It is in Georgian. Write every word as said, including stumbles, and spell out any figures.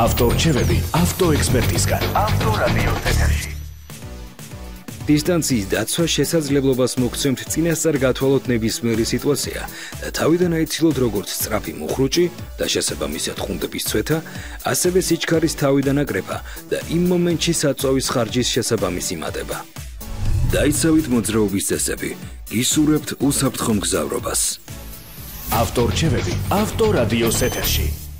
ავტორჩევები ავტოექსპერტისგან. ავტორადიოს ეთერში. დისტანციის დაცვა შესაძლებლობას მოგცემთ წინასწარ გათვალოთ ნებისმიერი სიტუაცია და თავიდან აიცილოთ როგორც სწრაფი მუხრუჭი და შესაბამისად ხუნდების ცვეთა, ასევე სიჩქარის თავიდან აკრეფა და იმ მომენტში საწვავის ხარჯის შესაბამისი მატება. დაიცავით მოძრაობის წესები, გისურვებთ უსაფრთხო მგზავრობას. ავტორჩევები ავტორადიოს ეთერში.